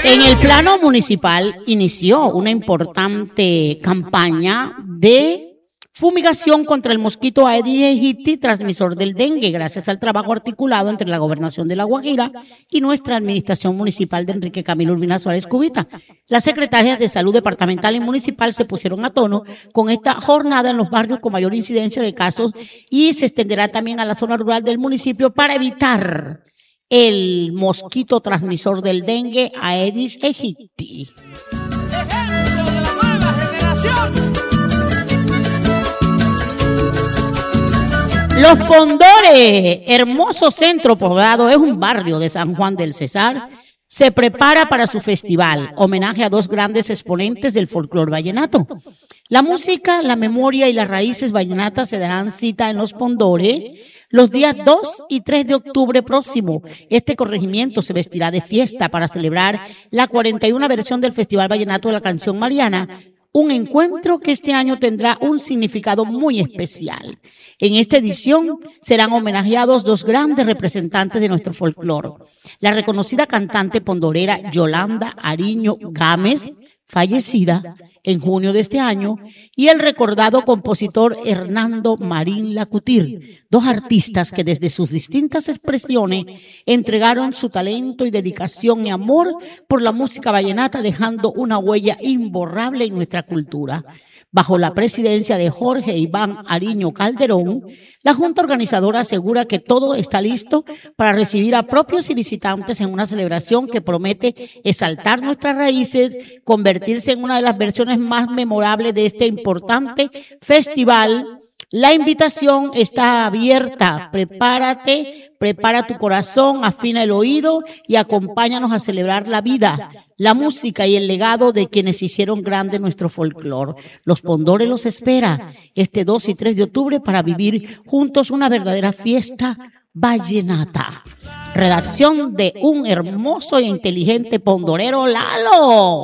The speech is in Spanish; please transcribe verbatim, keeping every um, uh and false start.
En el plano municipal inició una importante campaña de fumigación contra el mosquito Aedes aegypti, transmisor del dengue, gracias al trabajo articulado entre la Gobernación de La Guajira y nuestra Administración Municipal de Enrique Camilo Urbina Suárez Cubita. Las secretarias de Salud Departamental y Municipal se pusieron a tono con esta jornada en los barrios con mayor incidencia de casos y se extenderá también a la zona rural del municipio para evitar el mosquito transmisor del dengue Aedes aegypti. Ejemplo de la nueva generación. Los Pondores, hermoso centro poblado, es un barrio de San Juan del Cesar, se prepara para su festival, homenaje a dos grandes exponentes del folclore vallenato. La música, la memoria y las raíces vallenatas se darán cita en Los Pondores los días dos y tres de octubre próximo. Este corregimiento se vestirá de fiesta para celebrar la cuarenta y una versión del Festival Vallenato de la Canción Mariana, un encuentro que este año tendrá un significado muy especial. En esta edición serán homenajeados dos grandes representantes de nuestro folclore. La reconocida cantante pondorera Yolanda Ariño Gámez, fallecida en junio de este año, y el recordado compositor Hernando Marín Lacutir, dos artistas que desde sus distintas expresiones entregaron su talento y dedicación y amor por la música vallenata, dejando una huella imborrable en nuestra cultura. Bajo la presidencia de Jorge Iván Ariño Calderón, la Junta Organizadora asegura que todo está listo para recibir a propios y visitantes en una celebración que promete exaltar nuestras raíces, convertirse en una de las versiones más memorables de este importante festival. La invitación está abierta. Prepárate, prepara tu corazón, afina el oído y acompáñanos a celebrar la vida, la música y el legado de quienes hicieron grande nuestro folclore. Los Pondores los espera este dos y tres de octubre para vivir juntos una verdadera fiesta vallenata. Redacción de un hermoso e inteligente pondorero, Lalo.